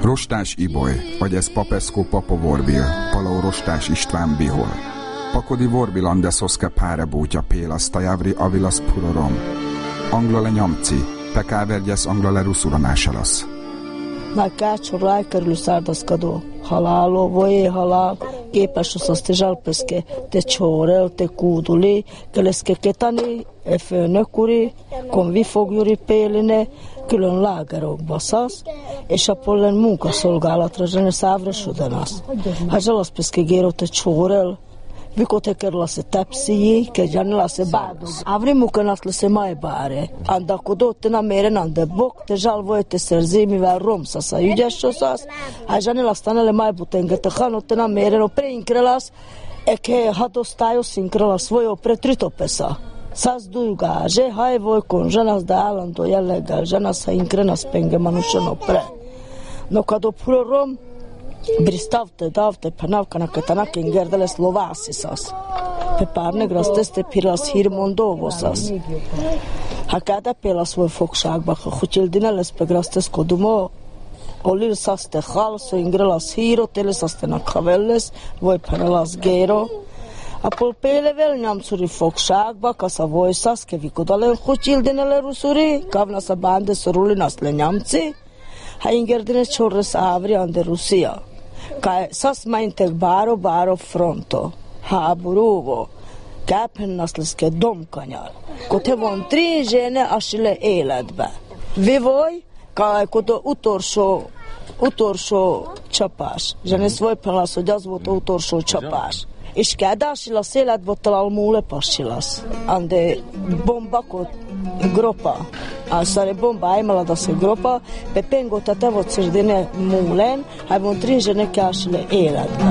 Rostás Iboly, vagy ez Papeszkó Papovorbil, Palau Rostás István Bihol. Pakodi Vorbil Andeszoszke Párebútja Pélasz Tajávri Avilasz Purorom. Anglale Nyamci, Pekávergyesz Anglale Ruszuranásalas. Najkraću rajkarlu sardaskado halalo, voje halal, képes az azt zsalpeszke, te csórel, te kúduli, keleszke ketani, e főnökuri, konvifogjuri péline, külön lágerokba szasz, és a pollen munkaszolgálatra zsene szávra sudanász. Ha zsalaszpeszke géro te csórel, Vikotekerla se tepsiji, ke janela se bado. Avri mukanatla se mai bare. Anda kodotte na meren ande bok, te žalvojete serzimi va romsasa. Ügyesosas, a janela stanele mai butengete hanotte na meren opre inkrelas, eke hadostajo sinkrela svojo pre tritopesa. Saz dujga, že hajvoj kon ženas da alando jellegal, ženas ha inkrenas penge manušeno pre. No kad opuro rom, Bristavte, davte, penavkanak, etanak ingerdele Slovásisas. Pepárne graszteste piras hírmondóvosas. Ha kada pélasz volt fogságba, ha hutyildine lesz pegrasztes kodumo, olil szaste halso ingrelas híro, telesasztenak havelles, vagy penelas géro. Apol pélevel nyamszuri fogságba, kasza vojsas, kevikodalen hutyildine le ruszuri, kavnas a bánde szorulinas le nyamci, ha ingerdine csorres ávri ande Rusia. Kaj sas maintek báro fronto, háborúvo, kápennaszleszke domkanyar. Kote von tri žene ašile életbe. Vivoj, kaj koto utoršo csapás. Žene svoj pelas, hogy az volt utoršo csapás. És kádásila életbe talál múle pasilas. Ande bombakot gropa. A stare bomba ajmala da se gropa, pe pengo tatevot sredine mulen, aj von tri žene kašile életbe.